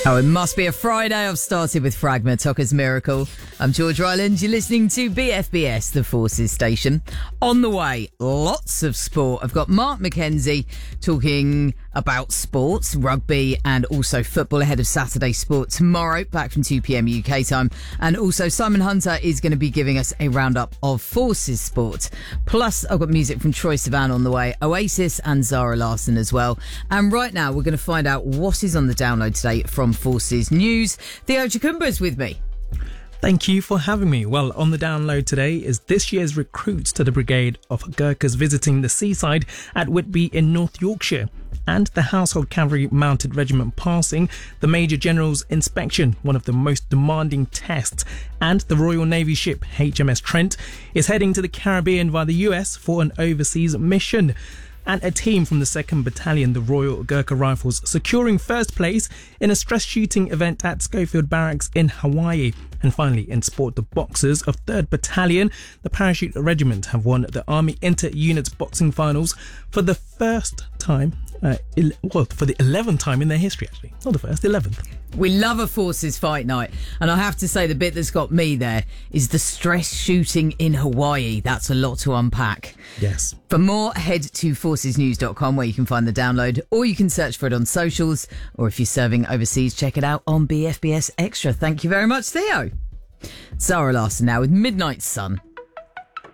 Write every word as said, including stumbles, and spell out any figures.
Oh, it must be a Friday. I've started with Fragma, Tucker's Miracle. I'm George Ryland. You're listening to B F B S, the Forces station. On the way, lots of sport. I've got Mark McKenzie talking about sports, rugby and also football ahead of Saturday Sport tomorrow, back from two p.m. U K time. And also Simon Hunter is going to be giving us a roundup of Forces sport. Plus, I've got music from Troye Sivan on the way, Oasis and Zara Larsson as well. And right now, we're going to find out what is on the download today from Forces News. Theo Chukumba's with me. Thank you for having me. Well, on the download today is this year's recruits to the Brigade of Gurkhas visiting the seaside at Whitby in North Yorkshire, and the Household Cavalry Mounted Regiment passing the Major General's inspection, one of the most demanding tests, and the Royal Navy ship H M S Trent is heading to the Caribbean via the U S for an overseas mission. And a team from the second Battalion, the Royal Gurkha Rifles, securing first place in a stress shooting event at Schofield Barracks in Hawaii. And finally, in sport, the Boxers of third Battalion, the Parachute Regiment, have won the Army Inter-Units Boxing Finals for the first time, uh, el- well, for the eleventh time in their history, actually. Not the first, the eleventh. We love a Forces fight night. And I have to say, the bit that's got me there is the stress shooting in Hawaii. That's a lot to unpack. Yes. For more, head to forces news dot com where you can find the download, or you can search for it on socials, or if you're serving overseas, check it out on B F B S Extra. Thank you very much, Theo. Zara Larsson now with Midnight Sun.